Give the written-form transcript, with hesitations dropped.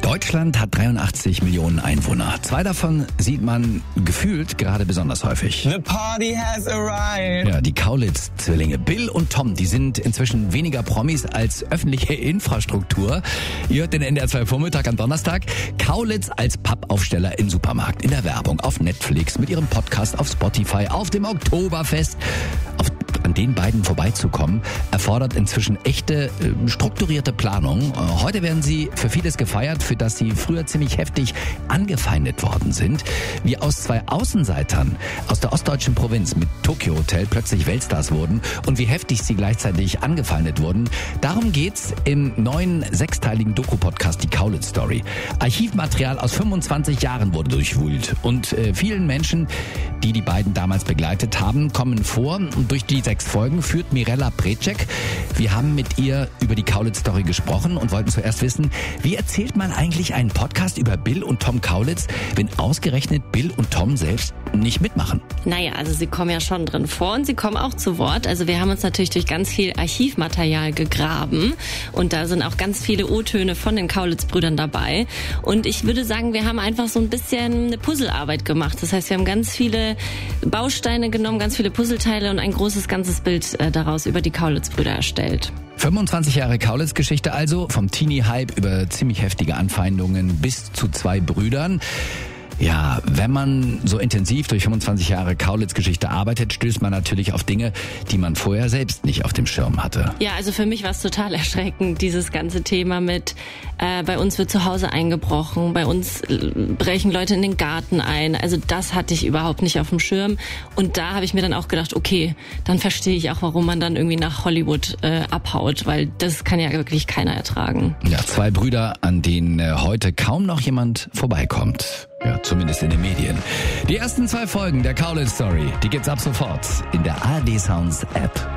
Deutschland hat 83 Millionen Einwohner. 2 davon sieht man gefühlt gerade besonders häufig. The party has arrived. Ja, die Kaulitz-Zwillinge Bill und Tom, die sind inzwischen weniger Promis als öffentliche Infrastruktur. Ihr hört den NDR 2 Vormittag am Donnerstag. Kaulitz als Pappaufsteller im Supermarkt, in der Werbung, auf Netflix, mit ihrem Podcast auf Spotify, auf dem Oktoberfest. An den beiden vorbeizukommen, erfordert inzwischen echte, strukturierte Planung. Heute werden sie für vieles gefeiert, für das sie früher ziemlich heftig angefeindet worden sind. Wie aus 2 Außenseitern aus der ostdeutschen Provinz mit Tokyo Hotel plötzlich Weltstars wurden und wie heftig sie gleichzeitig angefeindet wurden. Darum geht's im neuen 6-teiligen Doku-Podcast Die Kaulitz Story. Archivmaterial aus 25 Jahren wurde durchwühlt und vielen Menschen, die die beiden damals begleitet haben, kommen vor. Und durch die 6 Folgen führt Mirella Brecek. Wir haben mit ihr über die Kaulitz-Story gesprochen und wollten zuerst wissen, wie erzählt man eigentlich einen Podcast über Bill und Tom Kaulitz, wenn ausgerechnet Bill und Tom selbst nicht mitmachen? Naja, also sie kommen ja schon drin vor und sie kommen auch zu Wort. Also wir haben uns natürlich durch ganz viel Archivmaterial gegraben und da sind auch ganz viele O-Töne von den Kaulitz-Brüdern dabei. Und ich würde sagen, wir haben einfach so ein bisschen eine Puzzlearbeit gemacht. Das heißt, wir haben ganz viele Bausteine genommen, ganz viele Puzzleteile und ein großes ganzes Bild daraus über die Kaulitz-Brüder erstellt. 25 Jahre Kaulitz-Geschichte also, vom Teenie-Hype über ziemlich heftige Anfeindungen bis zu 2 Brüdern. Ja, wenn man so intensiv durch 25 Jahre Kaulitz-Geschichte arbeitet, stößt man natürlich auf Dinge, die man vorher selbst nicht auf dem Schirm hatte. Ja, also für mich war es total erschreckend, dieses ganze Thema mit, bei uns wird zu Hause eingebrochen, bei uns brechen Leute in den Garten ein. Also das hatte ich überhaupt nicht auf dem Schirm. Und da habe ich mir dann auch gedacht, okay, dann verstehe ich auch, warum man dann irgendwie nach Hollywood abhaut, weil das kann ja wirklich keiner ertragen. Ja, 2 Brüder, an denen heute kaum noch jemand vorbeikommt. Ja, zumindest in den Medien. Die ersten 2 Folgen der Kaulitz Story, die gibt's ab sofort in der ARD Sounds App.